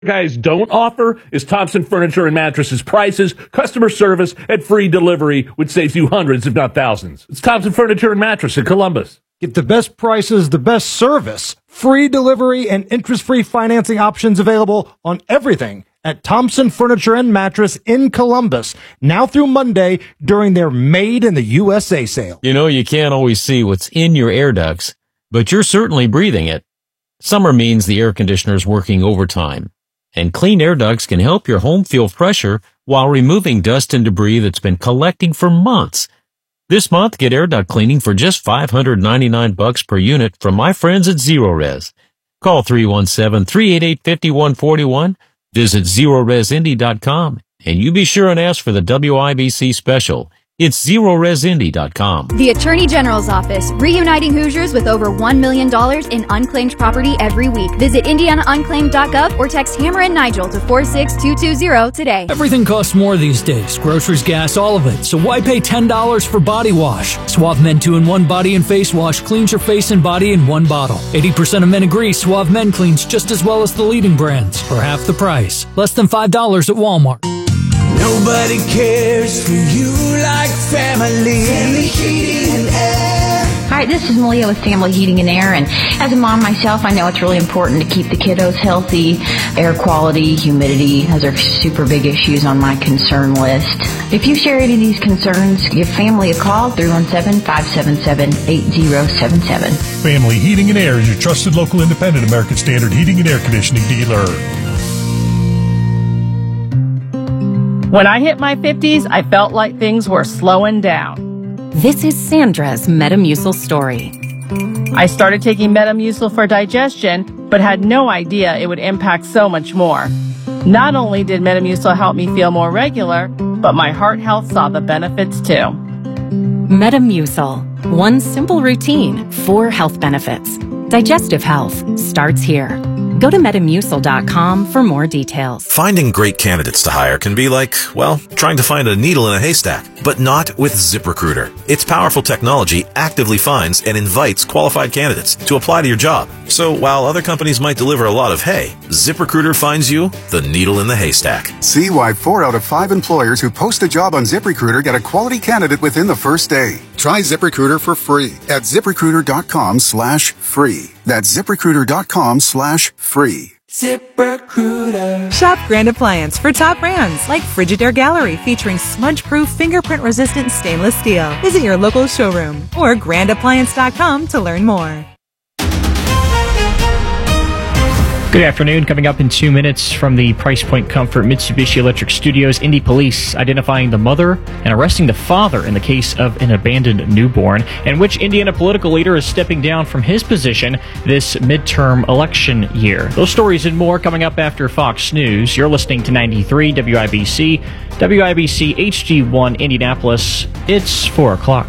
Guys don't offer is Thompson Furniture and Mattresses prices, customer service, and free delivery, which saves you hundreds, if not thousands. It's Thompson Furniture and Mattress in Columbus. Get the best prices, the best service, free delivery, and interest-free financing options available on everything at Thompson Furniture and Mattress in Columbus, now through Monday during their Made in the USA sale. You know, you can't always see what's in your air ducts, but you're certainly breathing it. Summer means the air conditioner's working overtime. And clean air ducts can help your home feel fresher while removing dust and debris that's been collecting for months. This month, get air duct cleaning for just $599 per unit from my friends at ZeroRez. Call 317-388-5141, visit ZeroRezIndy.com, and you be sure and ask for the WIBC special. It's ZeroRezIndy.com. The Attorney General's Office, reuniting Hoosiers with over $1 million in unclaimed property every week. Visit IndianaUnclaimed.gov or text Hammer and Nigel to 46220 today. Everything costs more these days. Groceries, gas, all of it. So why pay $10 for body wash? Suave Men 2-in-1 Body and Face Wash cleans your face and body in one bottle. 80% of men agree Suave Men cleans just as well as the leading brands for half the price. Less than $5 at Walmart. Nobody cares for you like family. Family Heating and Air. Hi, this is Malia with Family Heating and Air, and as a mom myself, I know it's really important to keep the kiddos healthy. Air quality, humidity, those are super big issues on my concern list. If you share any of these concerns, give Family a call, 317-577-8077. Family Heating and Air is your trusted local independent American Standard heating and air conditioning dealer. When I hit my 50s, I felt like things were slowing down. This is Sandra's Metamucil story. I started taking Metamucil for digestion, but had no idea it would impact so much more. Not only did Metamucil help me feel more regular, but my heart health saw the benefits too. Metamucil. One simple routine, 4 health benefits. Digestive health starts here. Go to Metamucil.com for more details. Finding great candidates to hire can be like, well, trying to find a needle in a haystack, but not with ZipRecruiter. Its powerful technology actively finds and invites qualified candidates to apply to your job. So while other companies might deliver a lot of hay, ZipRecruiter finds you the needle in the haystack. See why 4 out of 5 employers who post a job on ZipRecruiter get a quality candidate within the first day. Try ZipRecruiter for free at ZipRecruiter.com/free. That's ZipRecruiter.com/free. ZipRecruiter. Shop Grand Appliance for top brands like Frigidaire Gallery, featuring smudge-proof, fingerprint-resistant stainless steel. Visit your local showroom or grandappliance.com to learn more. Good afternoon. Coming up in 2 minutes from the Price Point Comfort Mitsubishi Electric Studios, Indy Police identifying the mother and arresting the father in the case of an abandoned newborn, and which Indiana political leader is stepping down from his position this midterm election year. Those stories and more coming up after Fox News. You're listening to 93 WIBC, WIBC HD1 Indianapolis. It's 4 o'clock.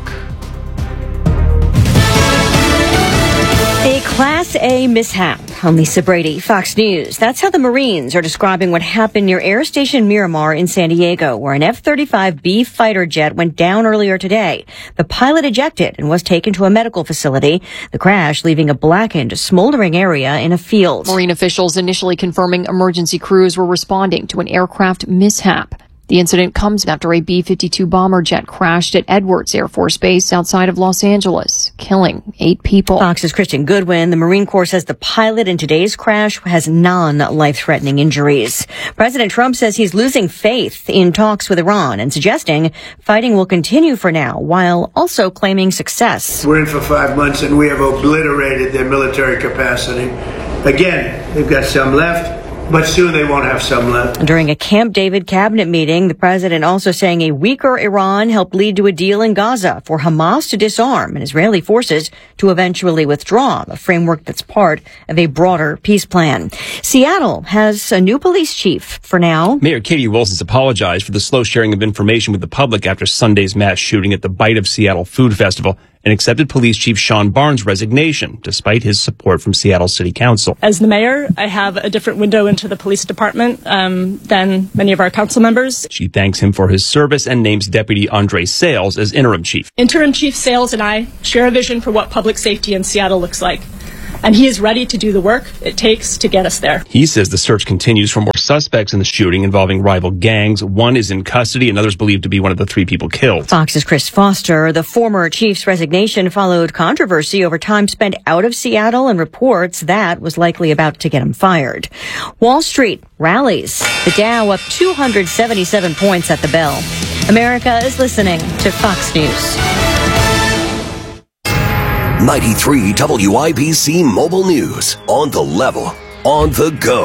A Class A mishap. I'm Lisa Brady, Fox News. That's how the Marines are describing what happened near Air Station Miramar in San Diego, where an F-35B fighter jet went down earlier today. The pilot ejected and was taken to a medical facility. The crash leaving a blackened, smoldering area in a field. Marine officials initially confirming emergency crews were responding to an aircraft mishap. The incident comes after a B-52 bomber jet crashed at Edwards Air Force Base outside of Los Angeles, killing 8 people. Fox's Christian Goodwin. The Marine Corps says the pilot in today's crash has non-life-threatening injuries. President Trump says he's losing faith in talks with Iran and suggesting fighting will continue for now, while also claiming success. We're in for 5 months and we have obliterated their military capacity. Again, they've got some left, but soon they won't have some left. During a Camp David cabinet meeting, the president also saying a weaker Iran helped lead to a deal in Gaza for Hamas to disarm and Israeli forces to eventually withdraw, a framework that's part of a broader peace plan. Seattle has a new police chief for now. Mayor Katie Wilson's apologized for the slow sharing of information with the public after Sunday's mass shooting at the Bite of Seattle Food Festival, and accepted Police Chief Sean Barnes' resignation, despite his support from Seattle City Council. As the mayor, I have a different window into the police department than many of our council members. She thanks him for his service and names Deputy Andre Sales as interim chief. Interim Chief Sales and I share a vision for what public safety in Seattle looks like. and he is ready to do the work it takes to get us there. He says the search continues for more suspects in the shooting involving rival gangs. One is in custody, another is believed to be one of the 3 people killed. Fox's Chris Foster. The former chief's resignation followed controversy over time spent out of Seattle and reports that was likely about to get him fired. Wall Street rallies. The Dow up 277 points at the bell. America is listening to Fox News. 93 WIBC Mobile News. On the level. On the go.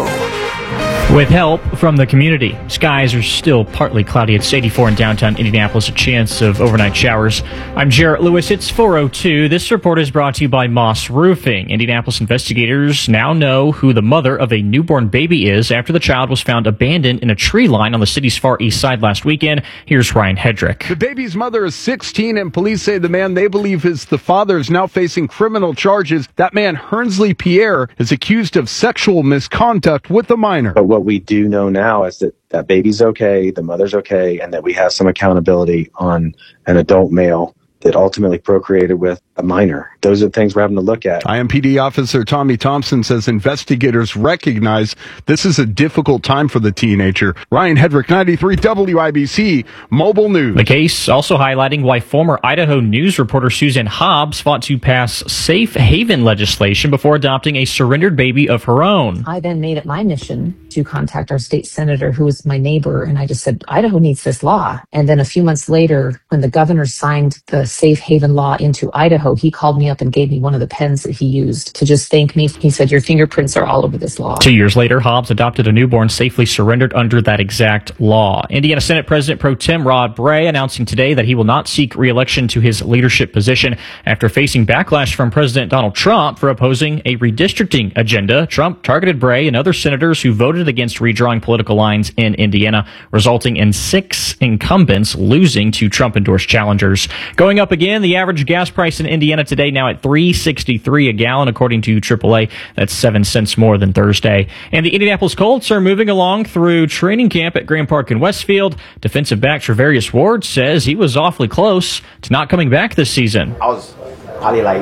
With help from the community, skies are still partly cloudy. It's 84 in downtown Indianapolis, a chance of overnight showers. I'm Jarrett Lewis. It's 4:02. This report is brought to you by Moss Roofing. Indianapolis investigators now know who the mother of a newborn baby is after the child was found abandoned in a tree line on the city's far east side last weekend. Here's Ryan Hedrick. The baby's mother is 16, and police say the man they believe is the father is now facing criminal charges. That man, Hernsley Pierre, is accused of sexual misconduct with the minor. But what we do know now is that baby's okay, the mother's okay, and that we have some accountability on an adult male that ultimately procreated with a minor. Those are the things we're having to look at. IMPD Officer Tommy Thompson says investigators recognize this is a difficult time for the teenager. Ryan Hedrick, 93 WIBC Mobile News. The case also highlighting why former Idaho News reporter Susan Hobbs fought to pass safe haven legislation before adopting a surrendered baby of her own. I then made it my mission to contact our state senator, who was my neighbor, and I just said, Idaho needs this law. And then a few months later, when the governor signed the safe haven law into Idaho, he called me up and gave me one of the pens that he used to just thank me. He said, your fingerprints are all over this law. 2 years later, Hobbs adopted a newborn safely surrendered under that exact law. Indiana Senate President Pro Tem Rod Bray announcing today that he will not seek re-election to his leadership position after facing backlash from President Donald Trump for opposing a redistricting agenda. Trump targeted Bray and other senators who voted against redrawing political lines in Indiana, resulting in 6 incumbents losing to Trump-endorsed challengers. Going up again, the average gas price in Indiana today now at $3.63 a gallon, according to AAA. That's 7 cents more than Thursday. And the Indianapolis Colts are moving along through training camp at Grand Park in Westfield. Defensive back Trevarius Ward says he was awfully close to not coming back this season. I was probably like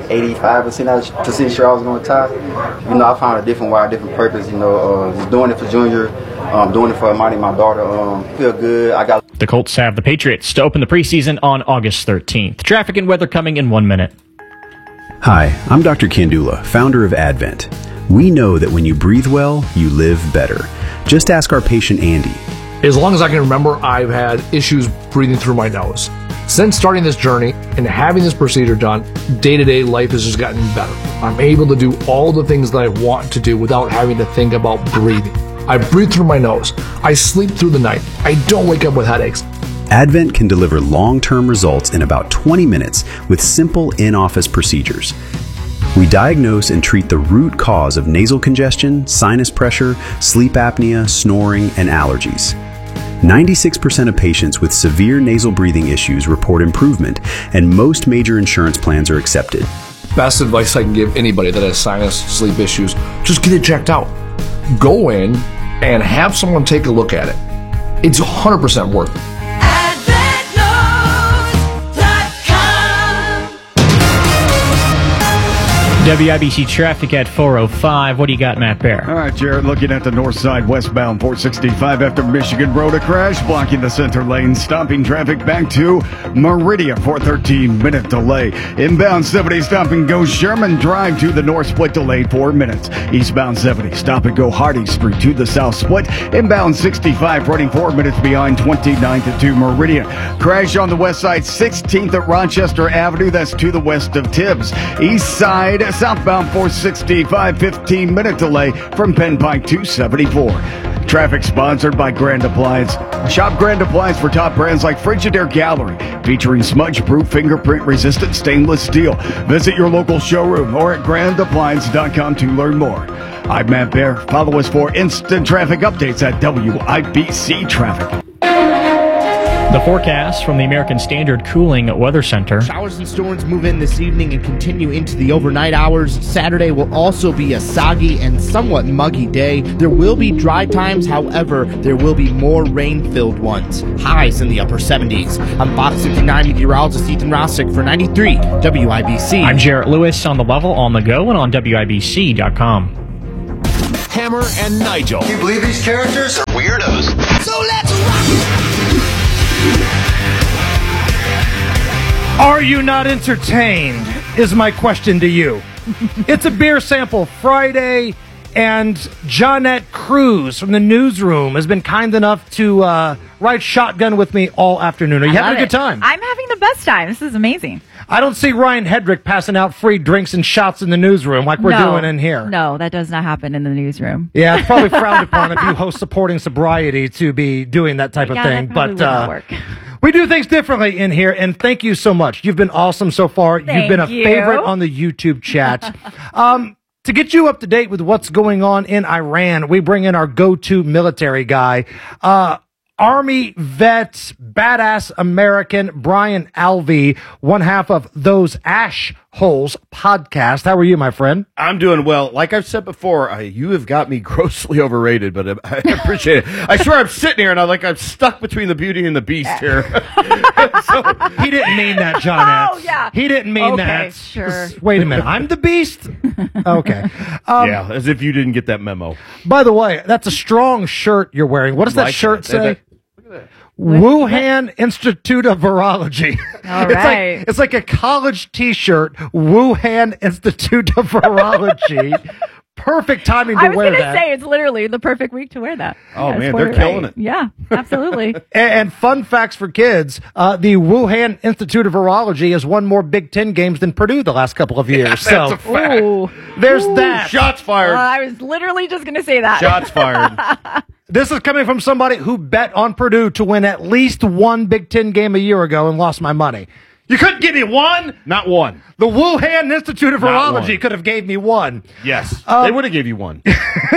85% sure I was going to tie. You know, I found a different why, a different purpose. You know, just doing it for Junior, doing it for Marty, my daughter. Feel good. The Colts have the Patriots to open the preseason on August 13th. Traffic and weather coming in 1 minute. Hi, I'm Dr. Kandula, founder of Advent. We know that when you breathe well, you live better. Just ask our patient Andy. As long as I can remember, I've had issues breathing through my nose. Since starting this journey and having this procedure done, day-to-day life has just gotten better. I'm able to do all the things that I want to do without having to think about breathing. I breathe through my nose. I sleep through the night. I don't wake up with headaches. Advent can deliver long-term results in about 20 minutes with simple in-office procedures. We diagnose and treat the root cause of nasal congestion, sinus pressure, sleep apnea, snoring, and allergies. 96% of patients with severe nasal breathing issues report improvement, and most major insurance plans are accepted. Best advice I can give anybody that has sinus, sleep issues, just get it checked out. Go in and have someone take a look at it. It's 100% worth it. WIBC traffic at 4:05. What do you got, Matt Bear? All right, Jared, looking at the north side, westbound 465 after Michigan Road, a crash blocking the center lane, stopping traffic back to Meridian for a 13-minute delay. Inbound 70, stop and go Sherman Drive to the north split, delayed 4 minutes. Eastbound 70, stop and go Hardy Street to the south split. Inbound 65, running 4 minutes behind 29th to Meridian. Crash on the west side, 16th at Rochester Avenue, that's to the west of Tibbs. East side, southbound 465, 15-minute delay from Penn Pike to 74. Traffic sponsored by Grand Appliance. Shop Grand Appliance for top brands like Frigidaire Gallery, featuring smudge-proof, fingerprint-resistant stainless steel. Visit your local showroom or at grandappliance.com to learn more. I'm Matt Bear. Follow us for instant traffic updates at WIBC Traffic. The forecast from the American Standard Cooling Weather Center. Showers and storms move in this evening and continue into the overnight hours. Saturday will also be a soggy and somewhat muggy day. There will be dry times, however, there will be more rain-filled ones. Highs in the upper 70s. I'm Fox 59 meteorologist Ethan Rossick for 93 WIBC. I'm Jarrett Lewis on The Level, on the go, and on WIBC.com. Hammer and Nigel. Can you believe these characters are weirdos? So let's rock! Are you not entertained, is my question to you. It's a beer sample Friday, and Johnette Cruz from the newsroom has been kind enough to ride shotgun with me all afternoon. Are you having a good time? I'm having the best time. This is amazing. I don't see Ryan Hedrick passing out free drinks and shots in the newsroom like we're doing in here. No, that does not happen in the newsroom. Yeah, it's probably frowned upon if you host Supporting Sobriety to be doing that type of thing. That but work. We do things differently in here, and thank you so much. You've been awesome so far. You've been a favorite on the YouTube chat. To get you up to date with what's going on in Iran, we bring in our go-to military guy, Army vet, badass American, Brian Alvey, one half of Those Ash Holes podcast. How are you, my friend? I'm doing well. Like I've said before, you have got me grossly overrated, but I appreciate it. I swear I'm sitting here and I'm stuck between the Beauty and the Beast here. So, he didn't mean that, John. Oh, yeah. He didn't mean that. Sure. Wait a minute. I'm the Beast? Okay. Yeah, as if you didn't get that memo. By the way, that's a strong shirt you're wearing. What does that shirt say? Wuhan Institute of Virology. All right. It's like a college T-shirt. Wuhan Institute of Virology. Perfect timing to wear that. I was going to say, it's literally the perfect week to wear that. Oh, man, they're killing it. Yeah, absolutely. And fun facts for kids, the Wuhan Institute of Virology has won more Big Ten games than Purdue the last couple of years. That's a fact. There's that. Shots fired. I was literally just going to say that. Shots fired. This is coming from somebody who bet on Purdue to win at least one Big Ten game a year ago and lost my money. You couldn't give me one? Not one. The Wuhan Institute of Virology could have gave me one. Yes, they would have gave you one.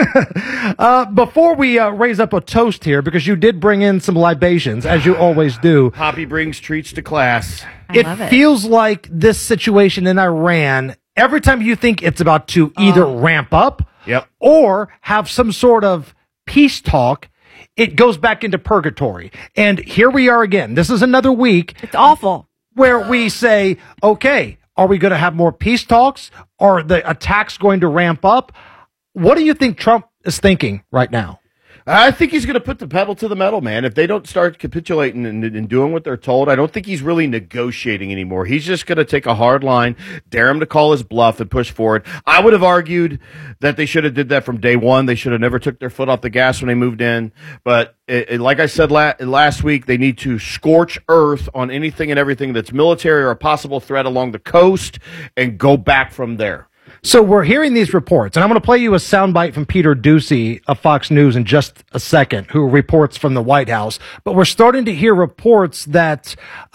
Before we raise up a toast here, because you did bring in some libations, as you always do. Poppy brings treats to class. It feels like this situation in Iran, every time you think it's about to either ramp up or have some sort of peace talk, it goes back into purgatory. And here we are again. This is another week. It's awful. Where we say, okay, are we going to have more peace talks? Are the attacks going to ramp up? What do you think Trump is thinking right now? I think he's going to put the pedal to the metal, man. If they don't start capitulating and doing what they're told, I don't think he's really negotiating anymore. He's just going to take a hard line, dare him to call his bluff and push forward. I would have argued that they should have did that from day one. They should have never took their foot off the gas when they moved in. But like I said last week, they need to scorch earth on anything and everything that's military or a possible threat along the coast and go back from there. So we're hearing these reports, and I'm going to play you a soundbite from Peter Doocy of Fox News in just a second, who reports from the White House. But we're starting to hear reports that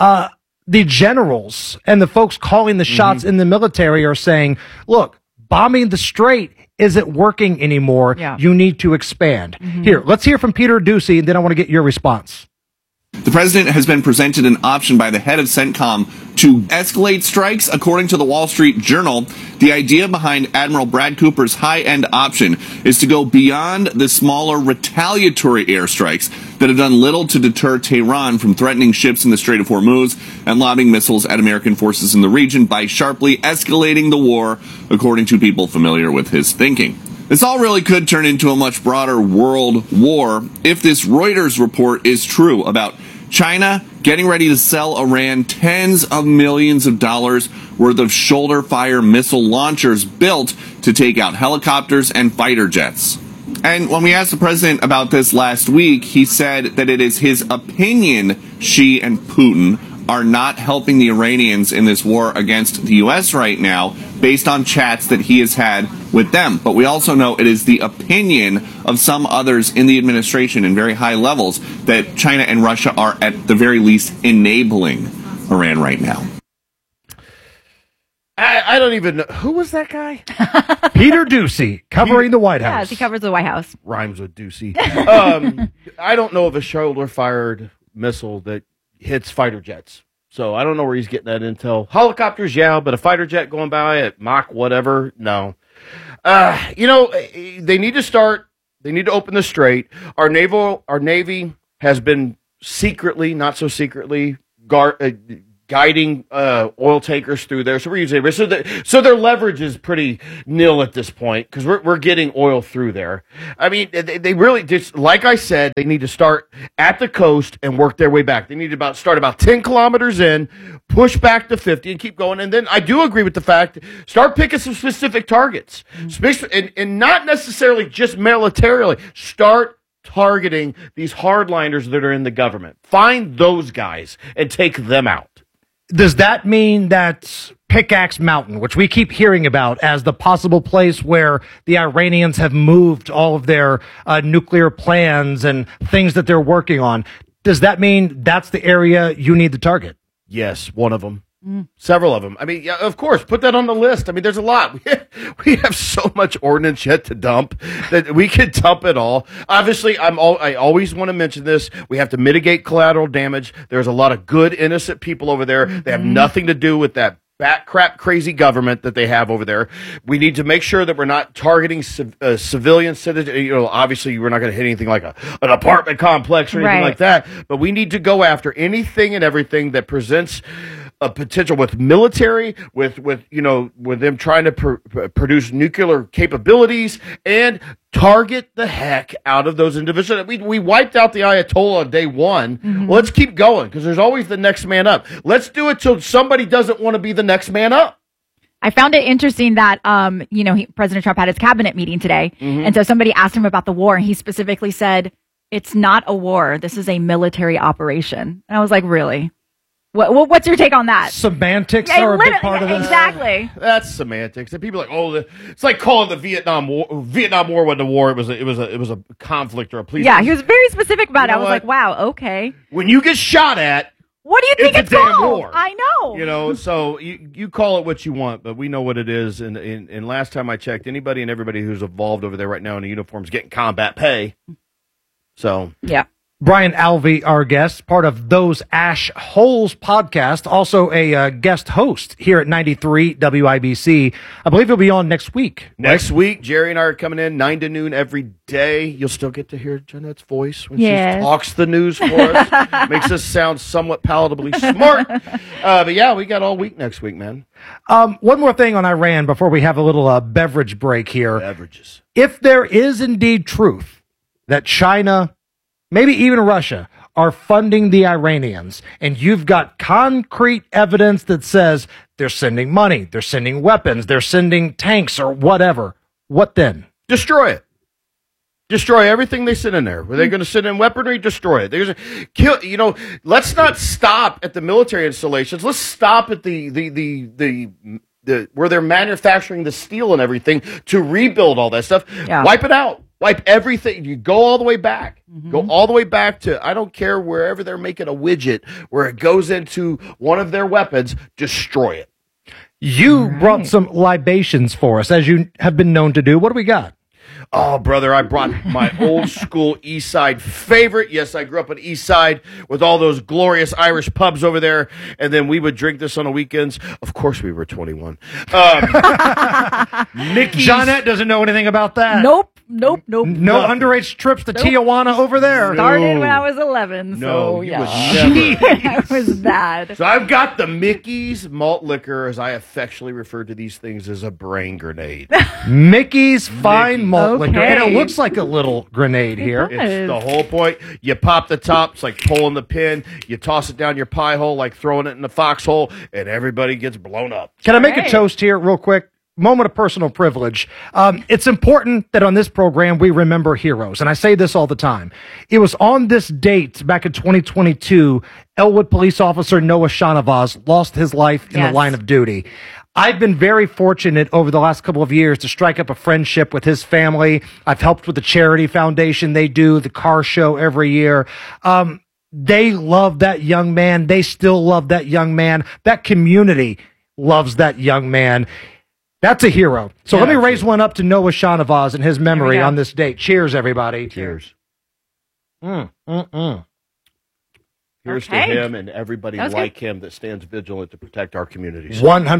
the generals and the folks calling the shots in the military are saying, look, bombing the Strait isn't working anymore. Yeah. You need to expand. Here, let's hear from Peter Doocy, and then I want to get your response. The president has been presented an option by the head of CENTCOM to escalate strikes. According to the Wall Street Journal, the idea behind Admiral Brad Cooper's high-end option is to go beyond the smaller retaliatory airstrikes that have done little to deter Tehran from threatening ships in the Strait of Hormuz and lobbing missiles at American forces in the region by sharply escalating the war, according to people familiar with his thinking. This all really could turn into a much broader world war if this Reuters report is true about China getting ready to sell Iran tens of millions of dollars worth of shoulder-fire missile launchers built to take out helicopters and fighter jets. And when we asked the president about this last week, he said that it is his opinion Xi and Putin are not helping the Iranians in this war against the U.S. right now, based on chats that he has had with them. But we also know it is the opinion of some others in the administration in very high levels that China and Russia are at the very least enabling Iran right now. I don't even know. Who was that guy? Peter Doocy, covering the White House. Yes, he covers the White House. Rhymes with Doocy. I don't know of a shoulder-fired missile that hits fighter jets. So I don't know where he's getting that intel. Helicopters, yeah, but a fighter jet going by at Mach whatever, no. They need to start. They need to open the strait. Our Navy has been secretly, not so secretly, guiding oil tankers through there. So we're using it. So their leverage is pretty nil at this point because we're getting oil through there. I mean, they really just, like I said, they need to start at the coast and work their way back. They need to start about 10 kilometers in, push back to 50 and keep going. And then I do agree with the fact, start picking some specific targets, and not necessarily just militarily. Start targeting these hardliners that are in the government. Find those guys and take them out. Does that mean that Pickaxe Mountain, which we keep hearing about as the possible place where the Iranians have moved all of their nuclear plans and things that they're working on, does that mean that's the area you need to target? Yes, one of them. Several of them. I mean, yeah, of course, put that on the list. I mean, there's a lot. We have so much ordnance yet to dump that we could dump it all. Obviously, I always want to mention this. We have to mitigate collateral damage. There's a lot of good, innocent people over there. They have nothing to do with that bat crap crazy government that they have over there. We need to make sure that we're not targeting civilian citizens. Obviously, we're not going to hit anything like an apartment complex or anything like that. But we need to go after anything and everything that presents a potential with military, with them trying to produce nuclear capabilities and target the heck out of those individuals. We wiped out the Ayatollah on day one. Well, let's keep going because there's always the next man up. Let's do it till somebody doesn't want to be the next man up. I found it interesting that, President Trump had his cabinet meeting today. And so somebody asked him about the war, and he specifically said, it's not a war. This is a military operation. And I was like, really? What's your take on that? Semantics are a big part of this. Exactly. That's semantics. And people are like, it's like calling the Vietnam War wasn't a war. It was a conflict or a police. Yeah, he was very specific about it. I was like, wow, okay. When you get shot at, what do you think it's a damn called? war. I know. So you call it what you want, but we know what it is. And last time I checked, anybody and everybody who's involved over there right now in a uniform is getting combat pay. So yeah. Brian Alvey, our guest, part of Those Ash Holes podcast, also a guest host here at 93 WIBC. I believe he'll be on next week. Next week, Jerry and I are coming in 9 to noon every day. You'll still get to hear Jeanette's voice when she talks the news for us. Makes us sound somewhat palatably smart. But yeah, we got all week next week, man. One more thing on Iran before we have a little beverage break here. Beverages. If there is indeed truth that China, maybe even Russia, are funding the Iranians, and you've got concrete evidence that says they're sending money, they're sending weapons, they're sending tanks or whatever, what then? Destroy it. Destroy everything they send in there. Were they going to send in weaponry? Destroy it. They're gonna kill. Let's not stop at the military installations. Let's stop at the where they're manufacturing the steel and everything to rebuild all that stuff. Yeah. Wipe it out. Wipe everything. You go all the way back. Go all the way back to, I don't care, wherever they're making a widget where it goes into one of their weapons, destroy it. You brought some libations for us, as you have been known to do. What do we got? Oh, brother, I brought my old school East Side favorite. Yes, I grew up on East Side with all those glorious Irish pubs over there, and then we would drink this on the weekends. Of course, we were 21. Mickey's. Jeanette doesn't know anything about that. Nope. No underage trips to Tijuana over there. Started when I was 11, so yeah. That was bad. So I've got the Mickey's malt liquor, as I affectionately refer to these things, as a brain grenade. Mickey's fine malt liquor. And it looks like a little grenade here. It's the whole point. You pop the top, it's like pulling the pin. You toss it down your pie hole like throwing it in the foxhole, and everybody gets blown up. Can I make a toast here real quick? Moment of personal privilege. It's important that on this program we remember heroes, and I say this all the time. It was on this date back in 2022, Elwood police officer Noah Shanavaz lost his life in the line of duty. I've been very fortunate over the last couple of years to strike up a friendship with his family. I've helped with the charity foundation they do, the car show every year. They love that young man. They still love that young man. That community loves that young man. That's a hero. So let me raise one up to Noah Shanavaz in his memory on this date. Cheers, everybody. Cheers. Here's to him and everybody like him that stands vigilant to protect our communities.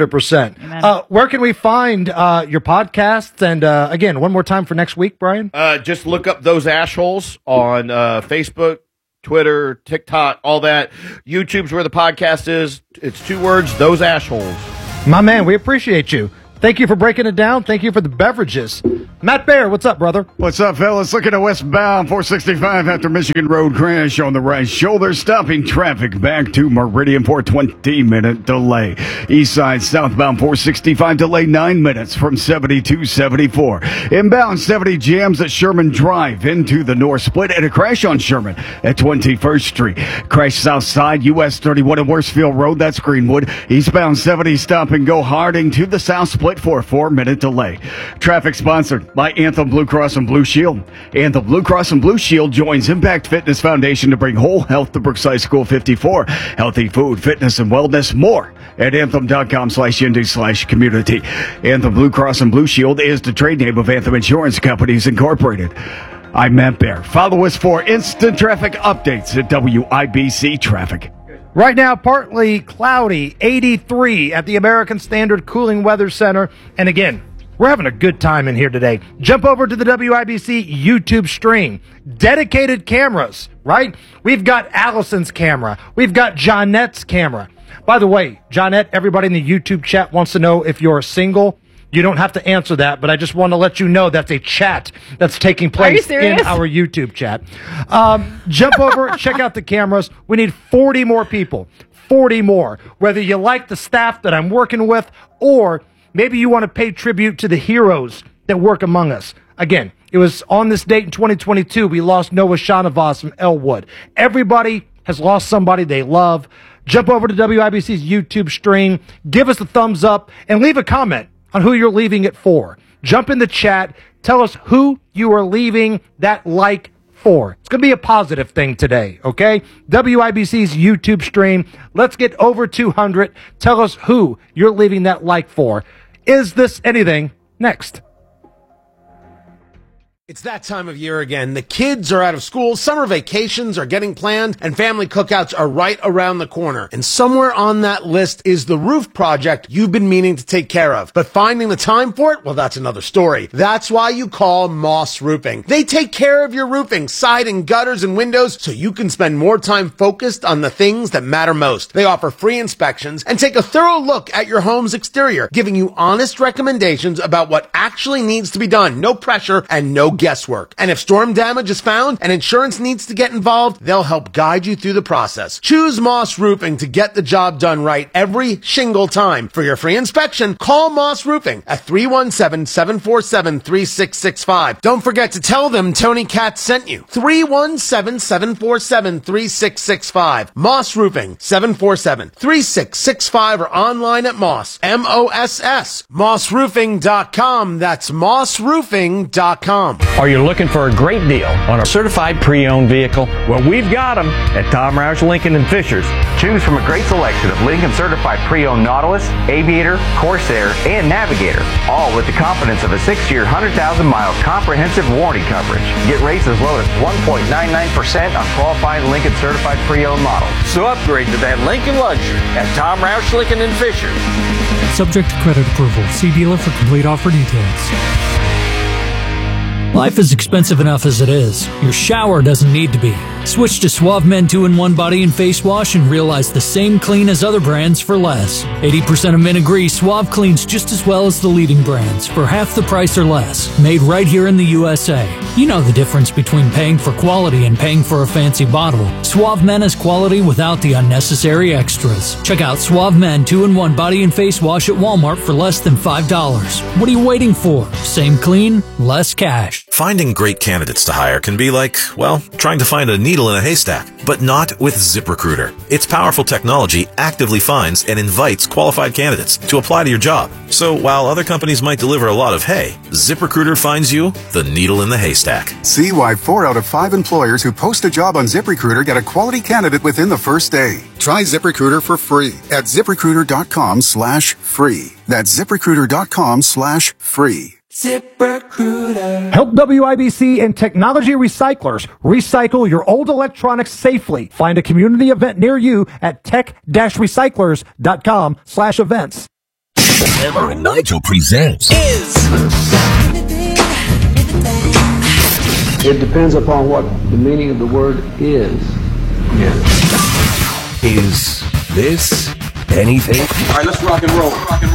100%. Where can we find your podcasts? And again, one more time for next week, Brian? Just look up Those Ashholes on Facebook, Twitter, TikTok, all that. YouTube's where the podcast is. It's 2 words, Those Ashholes. My man, we appreciate you. Thank you for breaking it down. Thank you for the beverages. Matt Bear, what's up, brother? What's up, fellas? Looking at westbound 465 after Michigan Road crash on the right shoulder, stopping traffic back to Meridian for a 20-minute delay. East side southbound 465 delay 9 minutes from 7274. Inbound 70 jams at Sherman Drive into the north split and a crash on Sherman at 21st Street. Crash south side US 31 at Worsfield Road, that's Greenwood. Eastbound 70 stop and go Harding to the south split for a 4-minute delay. Traffic sponsored by Anthem Blue Cross and Blue Shield. Anthem Blue Cross and Blue Shield joins Impact Fitness Foundation to bring whole health to Brookside School 54. Healthy food, fitness, and wellness. More at anthem.com/indy/community. Anthem Blue Cross and Blue Shield is the trade name of Anthem Insurance Companies Incorporated. I'm Matt Bear. Follow us for instant traffic updates at WIBC Traffic. Right now, partly cloudy, 83 at the American Standard Cooling Weather Center. And again, we're having a good time in here today. Jump over to the WIBC YouTube stream. Dedicated cameras, right? We've got Allison's camera. We've got Johnette's camera. By the way, Johnette, everybody in the YouTube chat wants to know if you're single. You don't have to answer that, but I just want to let you know that's a chat that's taking place in our YouTube chat. Jump over, check out the cameras. We need 40 more people. 40 more. Whether you like the staff that I'm working with or maybe you want to pay tribute to the heroes that work among us. Again, it was on this date in 2022, we lost Noah Shanavas from Elwood. Everybody has lost somebody they love. Jump over to WIBC's YouTube stream, give us a thumbs up, and leave a comment on who you're leaving it for. Jump in the chat, tell us who you are leaving that like for. It's going to be a positive thing today, okay? WIBC's YouTube stream. Let's get over 200. Tell us who you're leaving that like for. Is This Anything? Next. It's that time of year again. The kids are out of school, summer vacations are getting planned, and family cookouts are right around the corner. And somewhere on that list is the roof project you've been meaning to take care of. But finding the time for it, well, that's another story. That's why you call Moss Roofing. They take care of your roofing, siding, gutters, and windows so you can spend more time focused on the things that matter most. They offer free inspections and take a thorough look at your home's exterior, giving you honest recommendations about what actually needs to be done. No pressure and no guesswork. And if storm damage is found and insurance needs to get involved, they'll help guide you through the process. Choose Moss Roofing to get the job done right every shingle time. For your free inspection, call Moss Roofing at 317-747-3665. Don't forget to tell them Tony Katz sent you. 317-747-3665. Moss Roofing, 747-3665 or online at Moss, M-O-S-S, mossroofing.com. That's mossroofing.com. Are you looking for a great deal on a certified pre-owned vehicle? Well, we've got them at Tom Roush Lincoln and Fishers. Choose from a great selection of Lincoln certified pre-owned Nautilus, Aviator, Corsair, and Navigator, all with the confidence of a 6-year, 100,000-mile comprehensive warranty coverage. Get rates as low as 1.99% on qualified Lincoln certified pre-owned models. So upgrade to that Lincoln luxury at Tom Roush Lincoln and Fishers. Subject to credit approval. See dealer for complete offer details. Life is expensive enough as it is. Your shower doesn't need to be. Switch to Suave Men 2-in-1 Body and Face Wash and realize the same clean as other brands for less. 80% of men agree Suave cleans just as well as the leading brands for half the price or less. Made right here in the USA. You know the difference between paying for quality and paying for a fancy bottle. Suave Men is quality without the unnecessary extras. Check out Suave Men 2-in-1 Body and Face Wash at Walmart for less than $5. What are you waiting for? Same clean, less cash. Finding great candidates to hire can be like, well, trying to find a needle in a haystack, but not with ZipRecruiter. Its powerful technology actively finds and invites qualified candidates to apply to your job. So while other companies might deliver a lot of hay, ZipRecruiter finds you the needle in the haystack. See why 4 out of 5 employers who post a job on ZipRecruiter get a quality candidate within the first day. Try ZipRecruiter for free at ZipRecruiter.com/free. That's ZipRecruiter.com/free. ZipRecruiter. Help WIBC and technology recyclers recycle your old electronics safely. Find a community event near you at tech-recyclers.com/events. Hammer and Nigel presents It depends upon what the meaning of the word is. Is this anything? All right, let's rock and roll.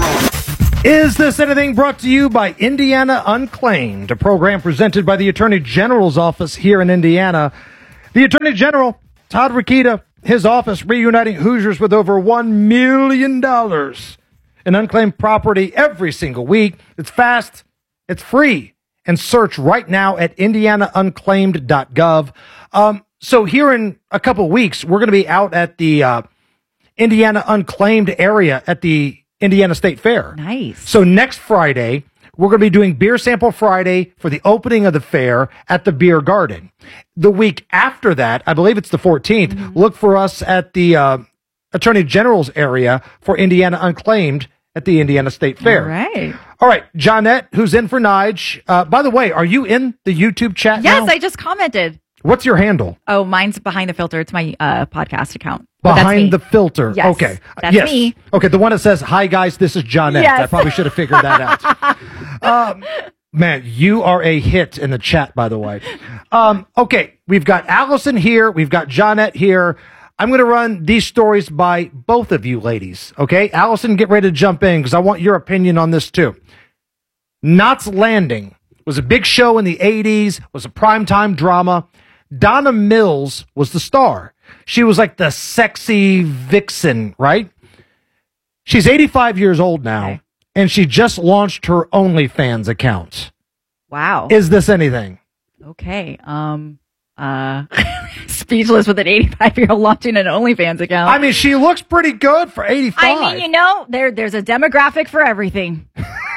Is This Anything brought to you by Indiana Unclaimed, a program presented by the Attorney General's office here in Indiana. The Attorney General, Todd Rokita, his office reuniting Hoosiers with over $1 million in unclaimed property every single week. It's fast, it's free, and search right now at indianaunclaimed.gov. So here in a couple weeks, we're going to be out at the Indiana Unclaimed area at the Indiana State Fair. Nice. So next Friday, we're going to be doing Beer Sample Friday for the opening of the fair at the Beer Garden. The week after that, I believe it's the 14th, look for us at the Attorney General's area for Indiana Unclaimed at the Indiana State Fair. All right, Johnette, who's in for Nige. By the way, are you in the YouTube chat now? Yes, I just commented. What's your handle? Oh, mine's Behind the Filter. It's my podcast account. But that's me. Behind the Filter. Yes, Okay. that's me. Okay, the one that says, "Hi guys, this is Johnette." Yes. I probably should have figured that out. Man, you are a hit in the chat, by the way. Okay, we've got Allison here. We've got Johnette here. I'm going to run these stories by both of you ladies. Okay, Allison, get ready to jump in because I want your opinion on this too. Knots Landing was a big show in the 80s, was a primetime drama. Donna Mills was the star. She was like the sexy vixen, right? She's 85 years old now, and she just launched her OnlyFans account. Wow. Is this anything? Okay. Speechless with an 85-year-old launching an OnlyFans account. I mean, she looks pretty good for 85. I mean, there's a demographic for everything.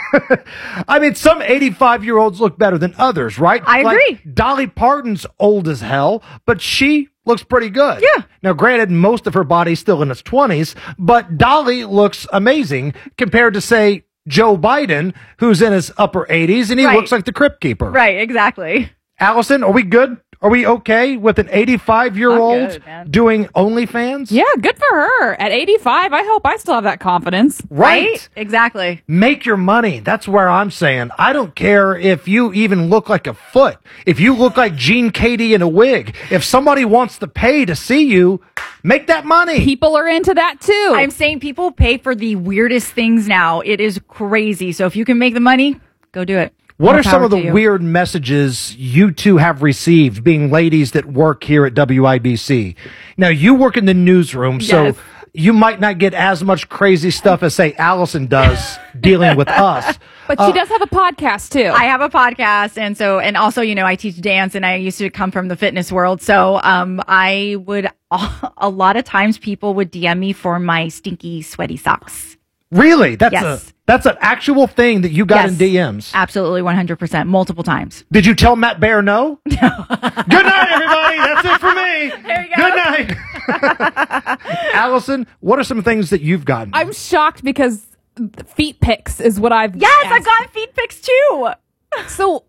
I mean, some 85-year-olds look better than others, right? I agree. Like, Dolly Parton's old as hell, but she looks pretty good. Yeah. Now, granted, most of her body's still in its 20s, but Dolly looks amazing compared to, say, Joe Biden, who's in his upper 80s, and he looks like the Crypt Keeper. Right, exactly. Allison, are we good? Are we okay with an 85-year-old doing OnlyFans? Yeah, good for her. At 85, I hope I still have that confidence. Right? Exactly. Make your money. That's where I'm saying. I don't care if you even look like a foot. If you look like Gene Katie in a wig. If somebody wants to pay to see you, make that money. People are into that too. I'm saying people pay for the weirdest things now. It is crazy. So if you can make the money, go do it. What are some of the weird messages you two have received, being ladies that work here at WIBC? Now, you work in the newsroom, so you might not get as much crazy stuff as, say, Allison does dealing with us. But she does have a podcast, too. I have a podcast, and also, I teach dance, and I used to come from the fitness world, so I would, a lot of times people would DM me for my stinky, sweaty socks. Really? That's an actual thing that you got in DMs. Absolutely, 100%, multiple times. Did you tell Matt Bear no? No. Good night, everybody. That's it for me. There you go. Good night. Allison, what are some things that you've gotten? I'm shocked because feet pics is what I've I've gotten feet pics too. So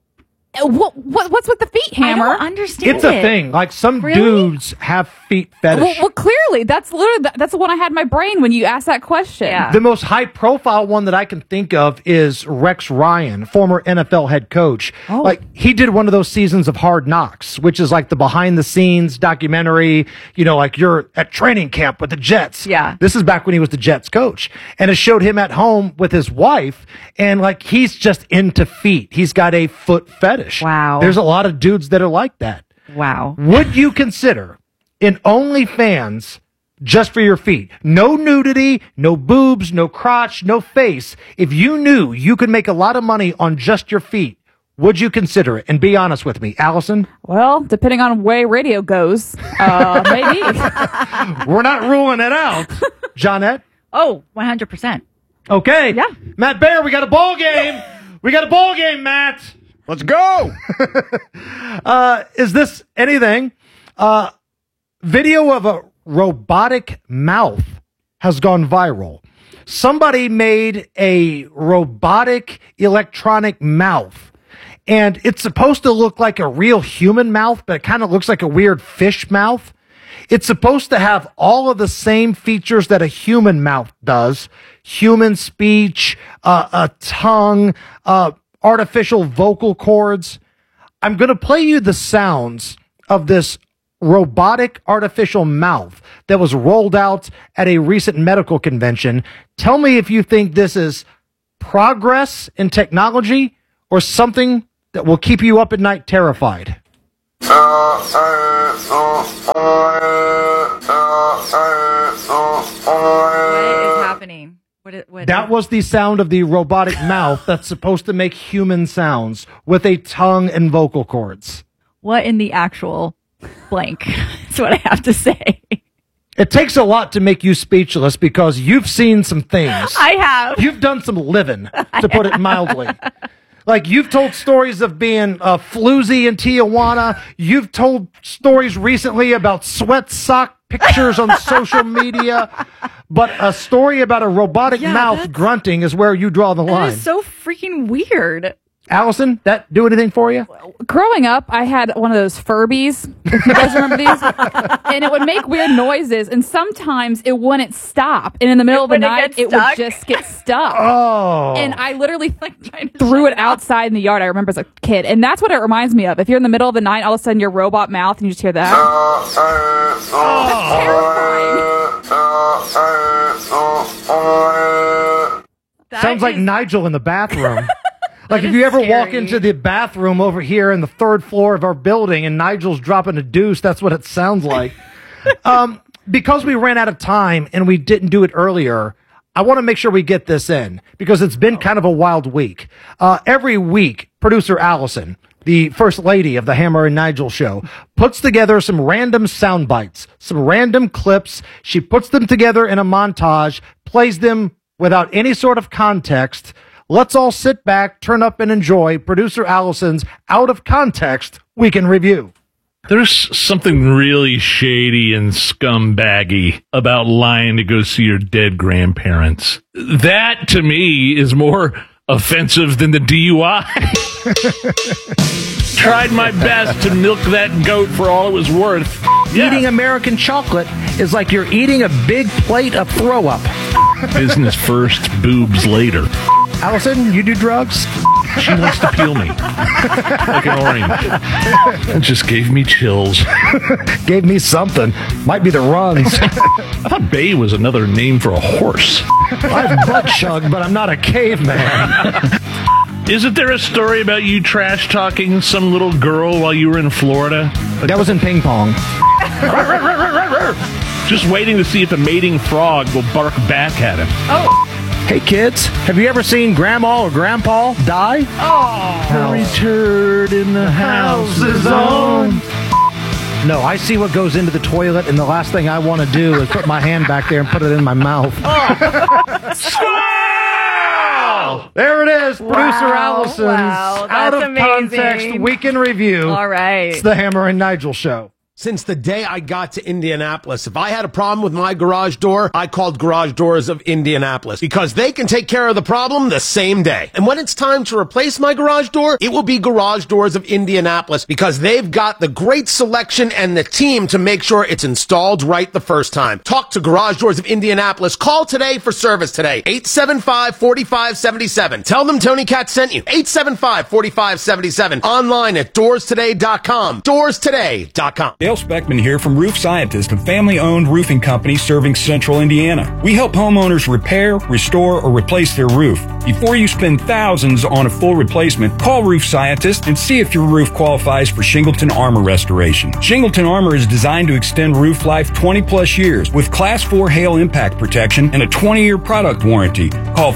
what's with the feet, Hammer? I don't understand It's a thing. Like some dudes have feet fetish. Well, clearly that's the one I had in my brain when you asked that question. The most high profile one that I can think of is Rex Ryan, former NFL head coach. Like he did one of those seasons of Hard Knocks, which is like the behind the scenes documentary, like you're at training camp with the Jets. Yeah. This is back when he was the Jets coach. And it showed him at home with his wife, and like he's just into feet. He's got a foot fetish. Wow. There's a lot of dudes that are like that. Wow. Would you consider an OnlyFans just for your feet? No nudity, no boobs, no crotch, no face. If you knew you could make a lot of money on just your feet, would you consider it? And be honest with me, Allison. Well, depending on the way radio goes, maybe. We're not ruling it out. Johnette? Oh, 100%. Okay. Yeah. Matt Bear, we got a ball game. We got a ball game, Matt. Let's go. Is this anything? Video of a robotic mouth has gone viral. somebody made a robotic electronic mouth. And it's supposed to look like a real human mouth, but it kind of looks like a weird fish mouth. It's supposed to have all of the same features that a human mouth does. Human speech, a tongue, artificial vocal cords. I'm going to play you the sounds of this robotic artificial mouth that was rolled out at a recent medical convention. Tell me if you think this is progress in technology or something that will keep you up at night terrified. What is happening? That was the sound of the robotic mouth that's supposed to make human sounds with a tongue and vocal cords. What in the actual blank? That's what I have to say. It takes a lot to make you speechless because you've seen some things. I have. You've done some living, to put it mildly. Like, you've told stories of being floozy in Tijuana. You've told stories recently about sweat sock pictures on social media. But a story about a robotic mouth grunting is where you draw the line. That is so freaking weird. Allison, that do anything for you? Growing up, I had one of those Furbies, if you guys remember these. And it would make weird noises, and sometimes it wouldn't stop. And in the middle of the night, it would just get stuck. Oh. And I literally threw it outside in the yard, I remember as a kid. And that's what it reminds me of. If you're in the middle of the night, all of a sudden your robot mouth, and you just hear that. Sounds like Nigel in the bathroom. Like, if you ever walk into the bathroom over here in the third floor of our building and Nigel's dropping a deuce, that's what it sounds like. Because we ran out of time and we didn't do it earlier, I want to make sure we get this in because it's been kind of a wild week. Every week, producer Allison, the first lady of the Hammer and Nigel show, puts together some random sound bites, some random clips. She puts them together in a montage, plays them without any sort of context. Let's all sit back, turn up, and enjoy producer Allison's Out of Context Week in Review. There's something really shady and scumbaggy about lying to go see your dead grandparents. That, to me, is more offensive than the DUI. Tried my best to milk that goat for all it was worth. Eating American chocolate is like you're eating a big plate of throw-up. Business first, boobs later. Allison, you do drugs? She wants to peel me like an orange. It just gave me chills. Gave me something. Might be the runs. I thought Bay was another name for a horse. I've butt chugged, but I'm not a caveman. Isn't there a story about you trash-talking some little girl while you were in Florida? That was in ping pong. Just waiting to see if a mating frog will bark back at him. Oh. Hey, kids, have you ever seen Grandma or Grandpa die? Oh, every turd in the house is on. No, I see what goes into the toilet, and the last thing I want to do is put my hand back there and put it in my mouth. There it is, producer Allison's Out of Context Week in Review. All right. It's the Hammer and Nigel Show. Since the day I got to Indianapolis, if I had a problem with my garage door, I called Garage Doors of Indianapolis because they can take care of the problem the same day. And when it's time to replace my garage door, it will be Garage Doors of Indianapolis because they've got the great selection and the team to make sure it's installed right the first time. Talk to Garage Doors of Indianapolis. Call today for service today. 875-4577. Tell them Tony Katz sent you. 875-4577. Online at doorstoday.com. Doorstoday.com. Dale Speckman here from Roof Scientist, a family-owned roofing company serving central Indiana. We help homeowners repair, restore, or replace their roof. Before you spend thousands on a full replacement, call Roof Scientist and see if your roof qualifies for Shingleton Armor restoration. Shingleton Armor is designed to extend roof life 20-plus years with Class 4 hail impact protection and a 20-year product warranty. Call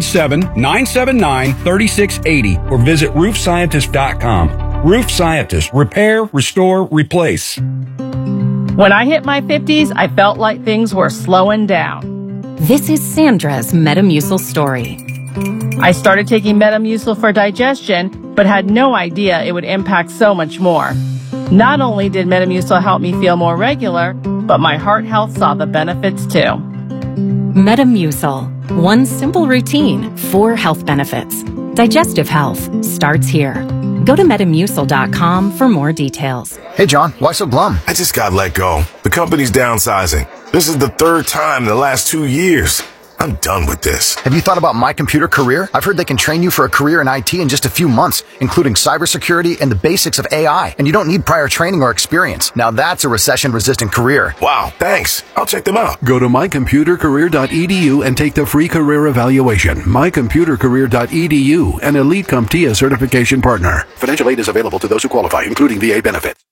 317-979-3680 or visit roofscientist.com. Roof Scientist. Repair, restore, replace. When I hit my 50s, I felt like things were slowing down. This is Sandra's Metamucil story. I started taking Metamucil for digestion, but had no idea it would impact so much more. Not only did Metamucil help me feel more regular, but my heart health saw the benefits too. Metamucil. One simple routine, 4 health benefits. Digestive health starts here. Go to Metamucil.com for more details. Hey, John, why so glum? I just got let go. The company's downsizing. This is the 3rd time in the last 2 years. I'm done with this. Have you thought about My Computer Career? I've heard they can train you for a career in IT in just a few months, including cybersecurity and the basics of AI. And you don't need prior training or experience. Now that's a recession-resistant career. Wow, thanks. I'll check them out. Go to mycomputercareer.edu and take the free career evaluation. Mycomputercareer.edu, an Elite CompTIA certification partner. Financial aid is available to those who qualify, including VA benefits.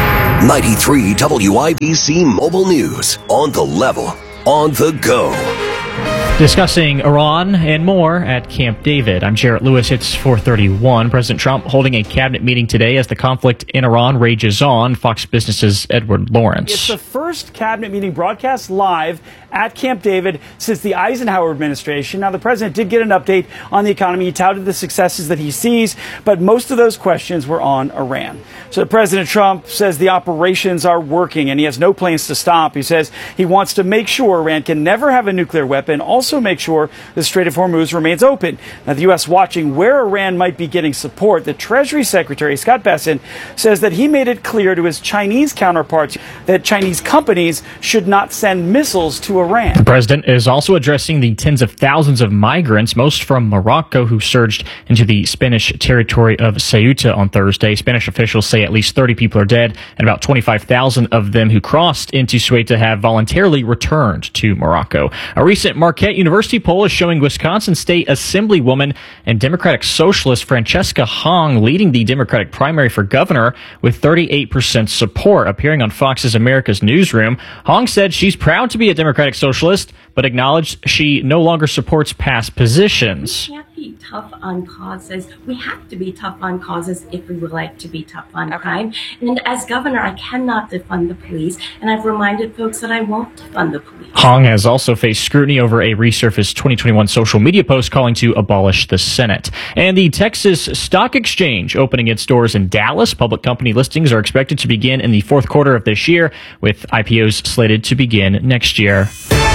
93 WIBC Mobile News. On the level. On the go. Discussing Iran and more at Camp David. I'm Jarrett Lewis. It's 4:31. President Trump holding a cabinet meeting today as the conflict in Iran rages on. Fox Business's Edward Lawrence. It's the first cabinet meeting broadcast live at Camp David since the Eisenhower administration. Now, the president did get an update on the economy. He touted the successes that he sees, but most of those questions were on Iran. So President Trump says the operations are working and he has no plans to stop. He says he wants to make sure Iran can never have a nuclear weapon, also make sure the Strait of Hormuz remains open. Now, the U.S. watching where Iran might be getting support. The Treasury Secretary, Scott Bessent, says that he made it clear to his Chinese counterparts that Chinese companies should not send missiles to Iran. The president is also addressing the tens of thousands of migrants, most from Morocco, who surged into the Spanish territory of Ceuta on Thursday. Spanish officials say at least 30 people are dead, and about 25,000 of them who crossed into Ceuta have voluntarily returned to Morocco. A recent Marquette University poll is showing Wisconsin State Assemblywoman and Democratic Socialist Francesca Hong leading the Democratic primary for governor with 38% support. Appearing on Fox's America's Newsroom, Hong said she's proud to be a Democratic Socialist, but acknowledged she no longer supports past positions. We can't be tough on causes. We have to be tough on causes if we would like to be tough on crime. And as governor, I cannot defund the police, and I've reminded folks that I won't defund the police. Hong has also faced scrutiny over a resurfaced 2021 social media post calling to abolish the Senate. And the Texas Stock Exchange opening its doors in Dallas. Public company listings are expected to begin in the 4th quarter of this year, with IPOs slated to begin next year.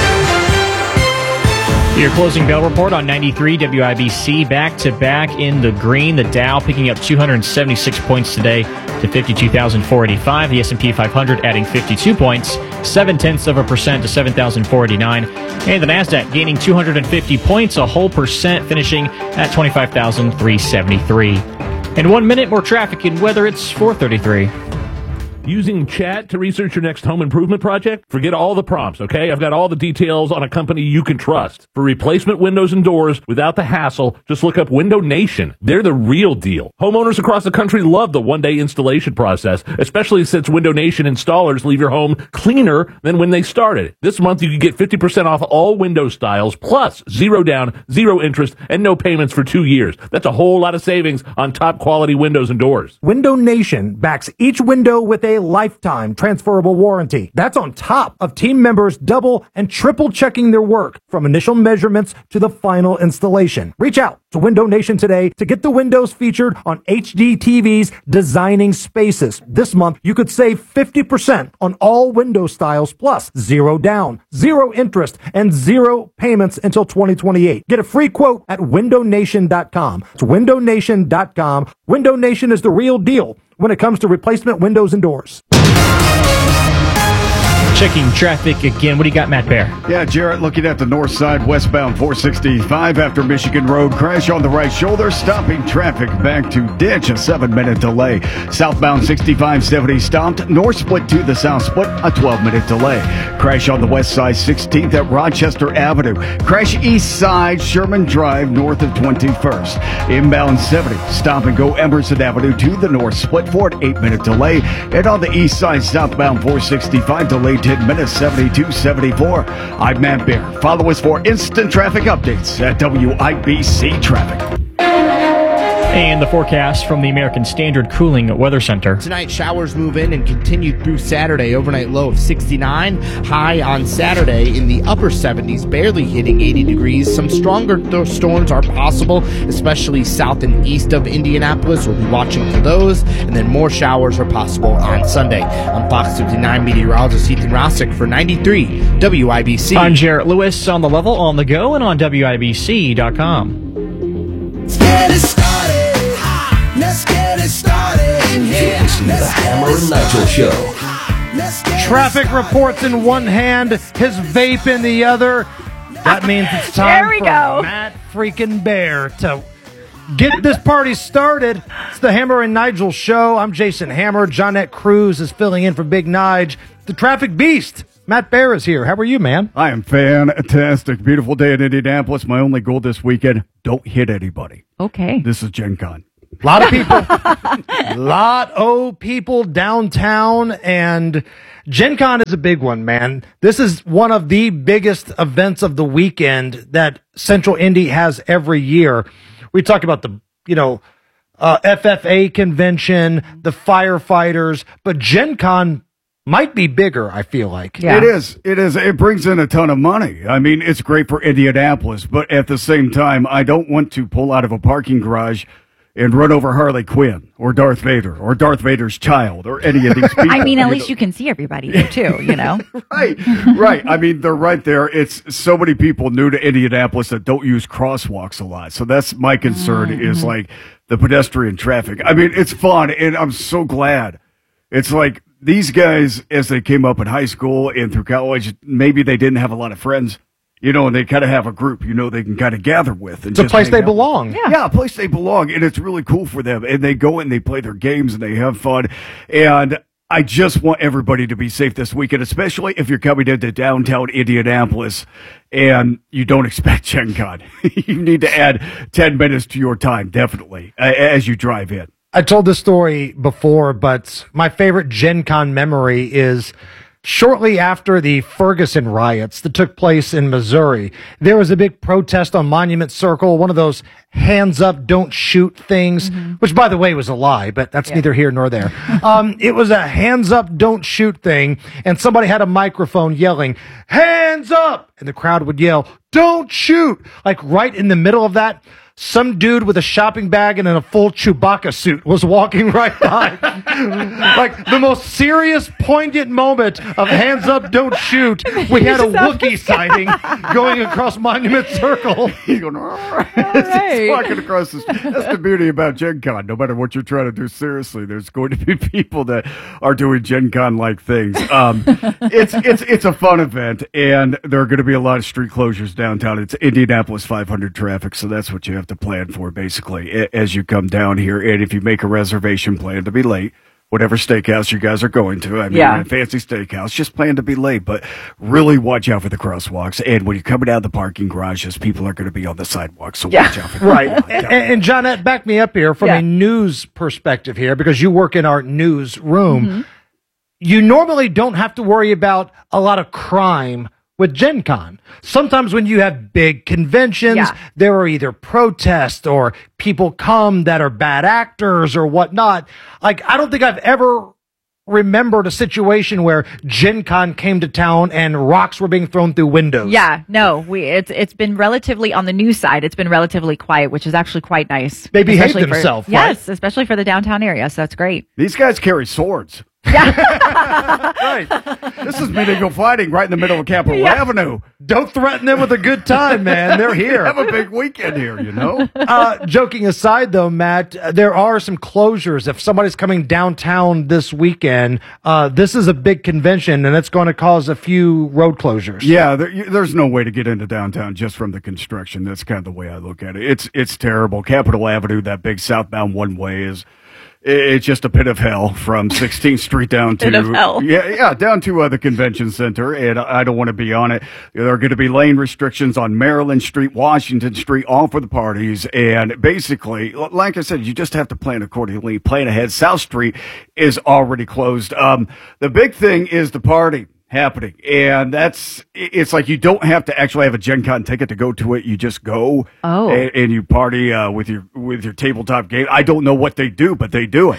Your closing bell report on 93 WIBC. Back-to-back in the green. The Dow picking up 276 points today to 52,485. The S&P 500 adding 52 points, 0.7% to 7,489. And the Nasdaq gaining 250 points, a whole percent, finishing at 25,373. In 1 minute, more traffic and weather. It's 4:33. Using chat to research your next home improvement project? Forget all the prompts, okay? I've got all the details on a company you can trust. For replacement windows and doors without the hassle, just look up Window Nation. They're the real deal. Homeowners across the country love the one-day installation process, especially since Window Nation installers leave your home cleaner than when they started. This month, you can get 50% off all window styles, plus 0 down, 0 interest, and no payments for 2 years. That's a whole lot of savings on top-quality windows and doors. Window Nation backs each window with a lifetime transferable warranty. That's on top of team members double and triple checking their work from initial measurements to the final installation. Reach out to Window Nation today to get the windows featured on HGTV's Designing Spaces. This month, you could save 50% on all window styles, plus 0 down, 0 interest, and 0 payments until 2028. Get a free quote at windownation.com. It's windownation.com. Window Nation is the real deal when it comes to replacement windows and doors. Checking traffic again. What do you got, Matt Bear? Yeah, Jarrett, looking at the north side, westbound 465 after Michigan Road crash on the right shoulder, stopping traffic back to ditch, a 7-minute delay. Southbound 6570 stopped, north split to the south split, a 12-minute delay. Crash on the west side, 16th at Rochester Avenue. Crash east side, Sherman Drive, north of 21st. Inbound 70, stop and go Emerson Avenue to the north split for an 8-minute delay. And on the east side, southbound 465, delayed 10 minutes, 7274. I'm Matt Bear. Follow us for instant traffic updates at WIBC Traffic. And the forecast from the American Standard Cooling Weather Center. Tonight, showers move in and continue through Saturday. Overnight low of 69. High on Saturday in the upper 70s, barely hitting 80 degrees. Some stronger storms are possible, especially south and east of Indianapolis. We'll be watching for those. And then more showers are possible on Sunday. I'm Fox 59 meteorologist Ethan Rossick for 93 WIBC. I'm Jarrett Lewis on the level, on the go, and on WIBC.com. Let's get it started. Let's get it started in here. You're listening to the Hammer and Nigel Show. Traffic reports in one hand, his vape in the other. That means it's time for Matt freaking Bear to get this party started. It's the Hammer and Nigel Show. I'm Jason Hammer. Johnette Cruz is filling in for Big Nige. The traffic beast, Matt Bear, is here. How are you, man? I am fantastic. Beautiful day in Indianapolis. My only goal this weekend, don't hit anybody. Okay. This is Gen Con. A lot of people downtown, and Gen Con is a big one, man. This is one of the biggest events of the weekend that Central Indy has every year. We talk about the, FFA convention, the firefighters, but Gen Con might be bigger, I feel like. Yeah. It is. It brings in a ton of money. I mean, it's great for Indianapolis, but at the same time, I don't want to pull out of a parking garage and run over Harley Quinn or Darth Vader or Darth Vader's child or any of these people. I mean, at least you can see everybody there too, Right. I mean, they're right there. It's so many people new to Indianapolis that don't use crosswalks a lot. So that's my concern is like the pedestrian traffic. I mean, it's fun, and I'm so glad. It's like these guys, as they came up in high school and through college, maybe they didn't have a lot of friends. And they kind of have a group, they can kind of gather with. It's a place they belong. Yeah, a place they belong. And it's really cool for them. And they go and they play their games and they have fun. And I just want everybody to be safe this weekend, especially if you're coming into downtown Indianapolis and you don't expect Gen Con. You need to add 10 minutes to your time, definitely, as you drive in. I told this story before, but my favorite Gen Con memory is shortly after the Ferguson riots that took place in Missouri. There was a big protest on Monument Circle, one of those hands up, don't shoot things, which, by the way, was a lie, but that's neither here nor there. It was a hands up, don't shoot thing, and somebody had a microphone yelling, hands up! And the crowd would yell, don't shoot! Like right in the middle of that, some dude with a shopping bag and in a full Chewbacca suit was walking right by. Like the most serious, poignant moment of hands up, don't shoot. We had a Wookiee sighting going across Monument Circle. He's going, all right. He's walking across this. That's the beauty about Gen Con. No matter what you're trying to do seriously, there's going to be people that are doing Gen Con-like things. It's a fun event, and there are going to be a lot of street closures downtown. It's Indianapolis 500 traffic, so that's what you have to plan for, basically, as you come down here. And if you make a reservation, plan to be late. Whatever steakhouse you guys are going to. I mean, a fancy steakhouse, just plan to be late, but really watch out for the crosswalks. And when you're coming out of the parking garages, people are going to be on the sidewalk, so watch out for that. Right. And Johnette, back me up here from a news perspective here, because you work in our newsroom. You normally don't have to worry about a lot of crime with Gen Con. Sometimes when you have big conventions, there are either protests or people come that are bad actors or whatnot. Like, I don't think I've ever remembered a situation where Gen Con came to town and rocks were being thrown through windows. Yeah, no, it's been relatively, on the news side, it's been relatively quiet, which is actually quite nice. They behaved themselves, right? Yes, especially for the downtown area, so that's great. These guys carry swords. Right. This is medieval fighting right in the middle of Capitol Avenue. Don't threaten them with a good time, man. They're here. Have a big weekend here, Joking aside, though, Matt, there are some closures. If somebody's coming downtown this weekend, this is a big convention, and it's going to cause a few road closures. Yeah, there's no way to get into downtown just from the construction. That's kind of the way I look at it. It's terrible. Capitol Avenue, that big southbound one-way it's just a pit of hell from 16th Street down to down to the convention center, and I don't want to be on it. There are going to be lane restrictions on Maryland Street, Washington Street, all for the parties, and basically, like I said, you just have to plan accordingly, plan ahead. South Street is already closed. The big thing is the party. happening. And it's like you don't have to actually have a Gen Con ticket to go to it. You just go and you party with your tabletop game. I don't know what they do, but they do it.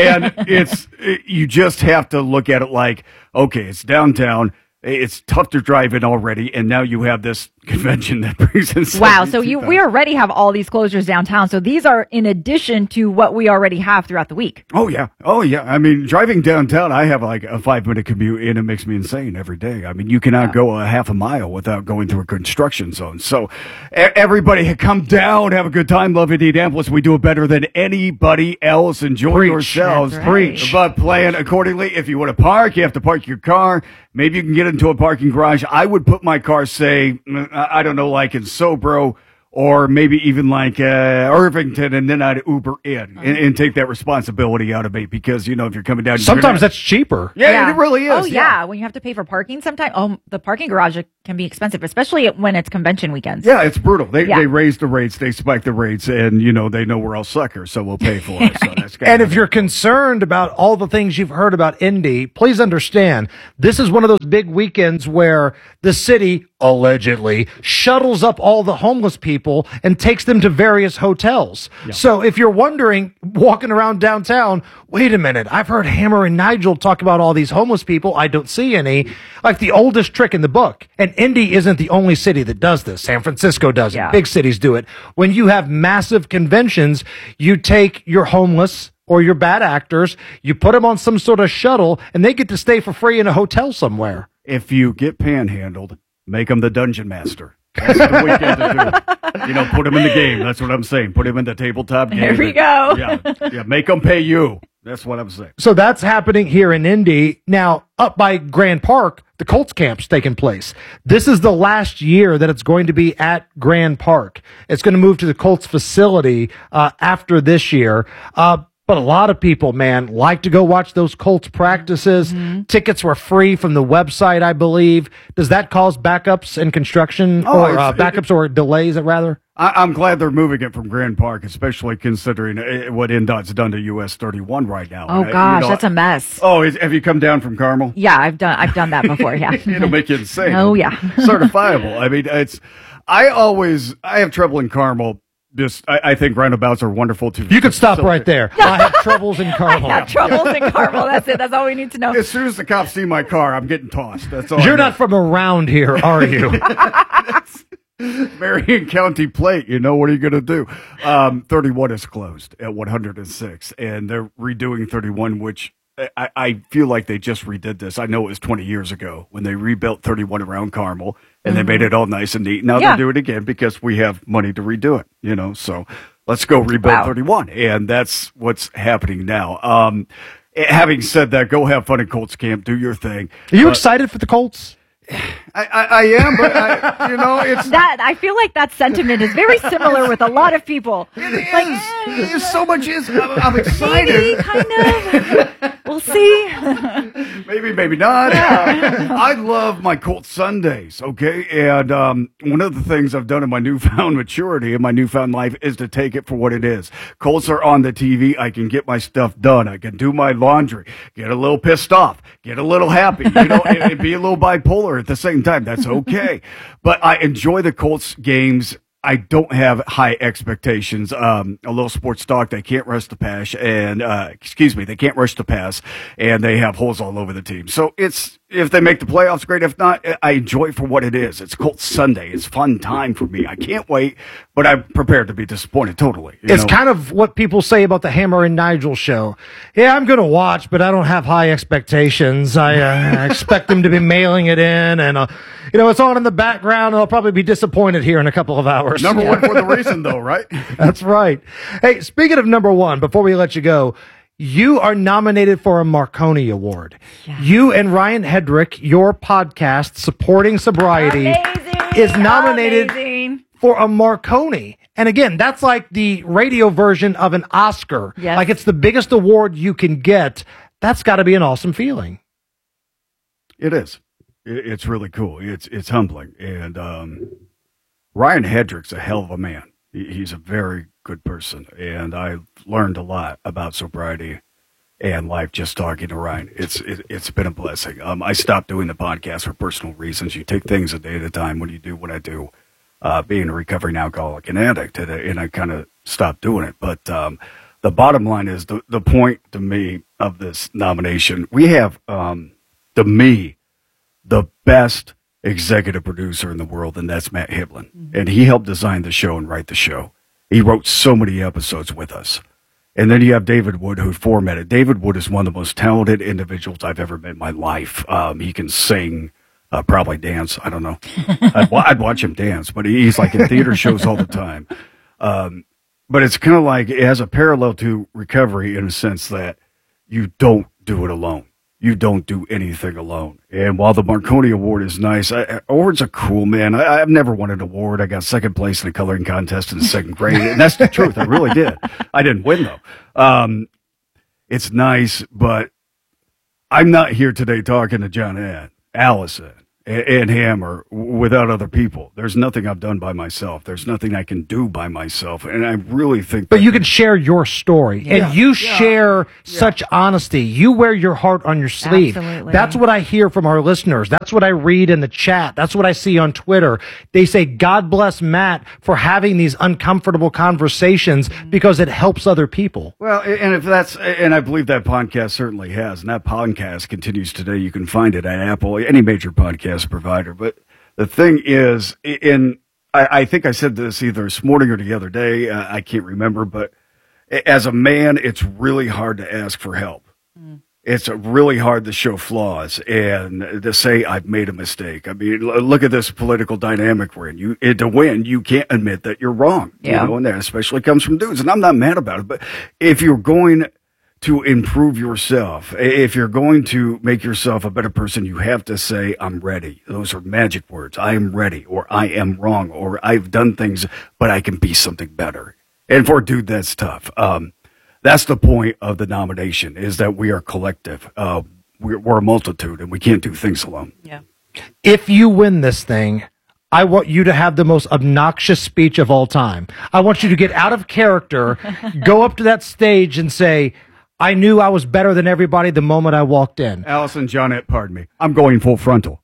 And you just have to look at it like, okay, it's downtown. It's tough to drive in already, and now you have this convention that brings in. Wow, so we already have all these closures downtown. So these are in addition to what we already have throughout the week. Oh yeah. I mean, driving downtown, I have like a 5-minute commute, and it makes me insane every day. I mean, you cannot go a half a mile without going through a construction zone. So everybody, come down, have a good time, love Indianapolis. We do it better than anybody else. Enjoy yourselves, but plan accordingly. If you want to park, you have to park your car. Maybe you can get into a parking garage. I would put my car, say, I don't know, like in Sobro or maybe even like Irvington, and then I'd Uber in and take that responsibility out of me because, if you're coming down. Sometimes that's cheaper. Yeah, it really is. Oh, yeah. When you have to pay for parking sometimes, the parking garage can be expensive, especially when it's convention weekends. Yeah, it's brutal. They raise the rates, they spike the rates, and, they know we're all suckers, so we'll pay for it. So that's and if you're concerned about all the things you've heard about Indy, please understand, this is one of those big weekends where the city allegedly shuttles up all the homeless people and takes them to various hotels. Yeah. So if you're wondering, walking around downtown, wait a minute, I've heard Hammer and Nigel talk about all these homeless people. I don't see any. Like the oldest trick in the book. And Indy isn't the only city that does this. San Francisco does it. Big cities do it. When you have massive conventions, you take your homeless or your bad actors, you put them on some sort of shuttle, and they get to stay for free in a hotel somewhere. If you get panhandled, make them the dungeon master. That's the weekend to do. Put them in the game. That's what I'm saying. Put them in the tabletop game. There we go. Yeah, make them pay you. That's what I'm saying. So that's happening here in Indy. Now, up by Grand Park, the Colts camp's taking place. This is the last year that it's going to be at Grand Park. It's going to move to the Colts facility after this year. But a lot of people, man, like to go watch those Colts practices. Mm-hmm. Tickets were free from the website, I believe. Does that cause backups in construction or backups or delays, rather? I'm glad they're moving it from Grand Park, especially considering what NDOT's done to US 31 right now. Oh, gosh, that's a mess. Oh, have you come down from Carmel? Yeah, I've done that before, yeah. It'll make you insane. Oh, yeah. Certifiable. I mean, I have trouble in Carmel. I think roundabouts are wonderful too. You could stop right there. I have troubles in Carmel. I have troubles in Carmel. That's it. That's all we need to know. As soon as the cops see my car, I'm getting tossed. That's all. You're not from around here, are you? Marion County plate. What are you going to do? 31 is closed at 106, and they're redoing 31, which I feel like they just redid this. I know it was 20 years ago when they rebuilt 31 around Carmel, and they made it all nice and neat. Now they're doing it again because we have money to redo it, so let's go rebuild 31. And that's what's happening now. Having said that, go have fun at Colts camp. Do your thing. Are you excited for the Colts? I am, but it's that. I feel like that sentiment is very similar with a lot of people. It is. So much is. I'm excited. Maybe, kind of. We'll see. Maybe not. Yeah. I love my Colts Sundays. Okay, and one of the things I've done in my newfound maturity and my newfound life is to take it for what it is. Colts are on the TV. I can get my stuff done. I can do my laundry. Get a little pissed off. Get a little happy. And be a little bipolar at the same time. That's okay. But I enjoy the Colts games. I don't have high expectations. A little sports talk, they can't rush the pass, and they can't rush the pass, and they have holes all over the team. So if they make the playoffs, great. If not, I enjoy it for what it is. It's Colts Sunday. It's fun time for me. I can't wait, but I'm prepared to be disappointed totally. It's kind of what people say about the Hammer and Nigel show. Yeah, I'm going to watch, but I don't have high expectations. I expect them to be mailing it in, and it's on in the background, and I'll probably be disappointed here in a couple of hours. Number one for the reason, though, right? That's right. Hey, speaking of number one, before we let you go, you are nominated for a Marconi Award. Yeah. You and Ryan Hedrick, your podcast, Supporting Sobriety, is nominated for a Marconi. And again, that's like the radio version of an Oscar. Yes. Like it's the biggest award you can get. That's got to be an awesome feeling. It is. It's really cool. It's humbling. And Ryan Hedrick's a hell of a man. He's a very good person. And I learned a lot about sobriety and life just talking to Ryan. It's been a blessing. I stopped doing the podcast for personal reasons. You take things a day at a time when you do what I do, being a recovering alcoholic and addict, and I kind of stopped doing it. But the bottom line is the point to me of this nomination, we have, to me, the best executive producer in the world, and that's Matt Hiblin. Mm-hmm. And he helped design the show and write the show. He wrote so many episodes with us. And then you have David Wood, who formatted. David Wood is one of the most talented individuals I've ever met in my life. He can sing, probably dance. I don't know. I'd watch him dance, but he's like in theater shows all the time. But it's kind of like it has a parallel to recovery in a sense that you don't do it alone. You don't do anything alone. And while the Marconi Award is nice, awards are cool, man. I've never won an award. I got second place in a coloring contest in the second grade. And that's the truth. I really did. I didn't win, though. It's nice, but I'm not here today talking to John and Allison and Hammer without other people. There's nothing I've done by myself. There's nothing I can do by myself. And I really think But you can share your story. Yeah. And you share such honesty. You wear your heart on your sleeve. Absolutely. That's what I hear from our listeners. That's what I read in the chat. That's what I see on Twitter. They say, God bless Matt for having these uncomfortable conversations because it helps other people. Well, and I believe that podcast certainly has. And that podcast continues today. You can find it at Apple, any major podcast provider. But the thing is, I think I said this either this morning or the other day, I can't remember, but as a man, it's really hard to ask for help. It's really hard to show flaws and to say, I've made a mistake. I mean, look at this political dynamic we're in. To win, you can't admit that you're wrong. Yeah. You know, and that especially comes from dudes. And I'm not mad about it, but if you're going to improve yourself, if you're going to make yourself a better person, you have to say, I'm ready. Those are magic words. I am ready, or I am wrong, or I've done things, but I can be something better. And for a dude, that's tough. That's the point of the nomination, is that we are collective. We're a multitude, and we can't do things alone. Yeah. If you win this thing, I want you to have the most obnoxious speech of all time. I want you to get out of character, go up to that stage and say, I knew I was better than everybody the moment I walked in. Allison, Johnette, pardon me. I'm going full frontal.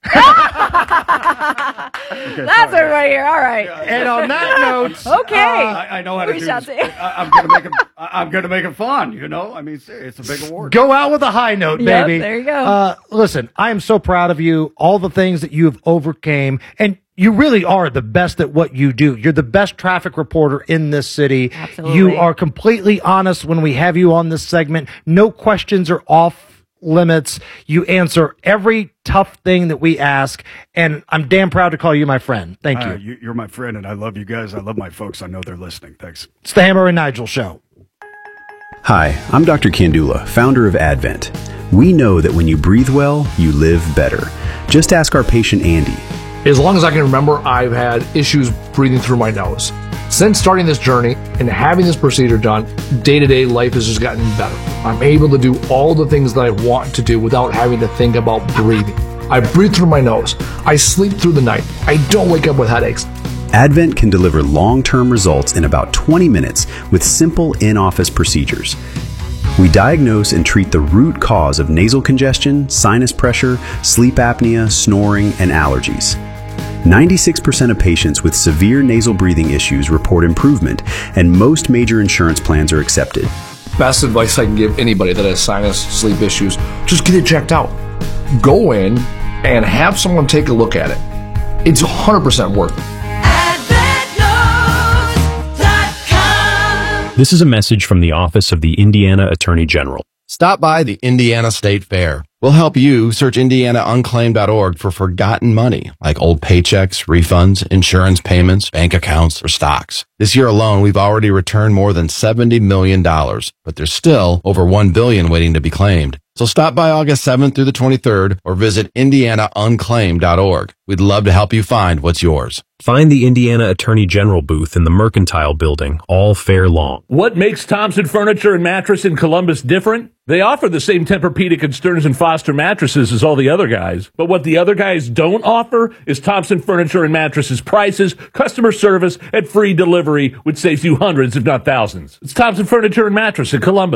Okay, that's everybody here. All right. And on that note, okay. I know how to do this. I'm gonna make it fun. You know, I mean, it's a big award. Go out with a high note, baby. Yep, there you go. Listen, I am so proud of you. All the things that you have overcame, and you really are the best at what you do. You're the best traffic reporter in this city. Absolutely. You are completely honest when we have you on this segment. No questions are off limits. You answer every tough thing that we ask, and I'm damn proud to call you my friend. Thank you. You're my friend, and I love you guys. I love my folks. I know they're listening. Thanks. It's the Hammer and Nigel Show. Hi, I'm Dr. Kandula, founder of Advent. We know that when you breathe well, you live better. Just ask our patient Andy. As long as I can remember, I've had issues breathing through my nose. Since starting this journey and having this procedure done, day-to-day life has just gotten better. I'm able to do all the things that I want to do without having to think about breathing. I breathe through my nose. I sleep through the night. I don't wake up with headaches. Advent can deliver long-term results in about 20 minutes with simple in-office procedures. We diagnose and treat the root cause of nasal congestion, sinus pressure, sleep apnea, snoring, and allergies. 96% of patients with severe nasal breathing issues report improvement, and most major insurance plans are accepted. Best advice I can give anybody that has sinus, sleep issues, just get it checked out. Go in and have someone take a look at it. It's 100% worth it. This is a message from the Office of the Indiana Attorney General. Stop by the Indiana State Fair. We'll help you search IndianaUnclaimed.org for forgotten money, like old paychecks, refunds, insurance payments, bank accounts, or stocks. This year alone, we've already returned more than $70 million, but there's still over $1 billion waiting to be claimed. So stop by August 7th through the 23rd or visit IndianaUnclaimed.org. We'd love to help you find what's yours. Find the Indiana Attorney General booth in the Mercantile Building all fair long. What makes Thompson Furniture and Mattress in Columbus different? They offer the same Tempur-Pedic and Stearns & Foster mattresses as all the other guys. But what the other guys don't offer is Thompson Furniture and Mattresses prices, customer service, and free delivery, which saves you hundreds if not thousands. It's Thompson Furniture and Mattress in Columbus.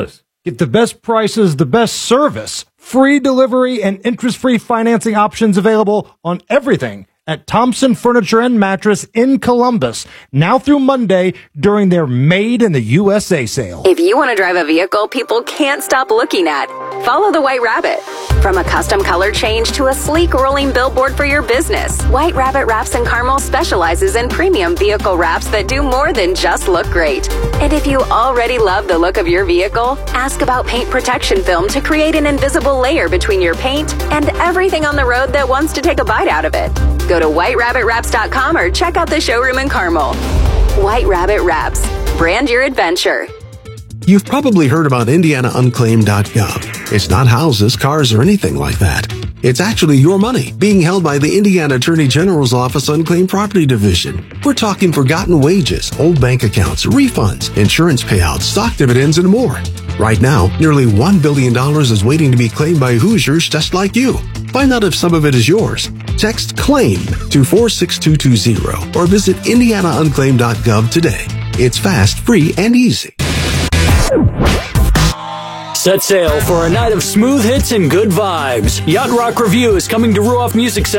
Get the best prices, the best service, free delivery, and interest-free financing options available on everything at Thompson Furniture and Mattress in Columbus, now through Monday during their Made in the USA sale. If you want to drive a vehicle people can't stop looking at, follow the White Rabbit. From a custom color change to a sleek rolling billboard for your business, White Rabbit Wraps and Carmel specializes in premium vehicle wraps that do more than just look great. And if you already love the look of your vehicle, ask about paint protection film to create an invisible layer between your paint and everything on the road that wants to take a bite out of it. Go to whiterabbitwraps.com or check out the showroom in Carmel. White Rabbit Wraps. Brand your adventure. You've probably heard about IndianaUnclaimed.gov. It's not houses, cars, or anything like that. It's actually your money being held by the Indiana Attorney General's Office Unclaimed Property Division. We're talking forgotten wages, old bank accounts, refunds, insurance payouts, stock dividends, and more. Right now, nearly $1 billion is waiting to be claimed by Hoosiers just like you. Find out if some of it is yours. Text CLAIM to 46220 or visit IndianaUnclaimed.gov today. It's fast, free, and easy. Set sail for a night of smooth hits and good vibes. Yacht Rock Review is coming to Ruoff Music Center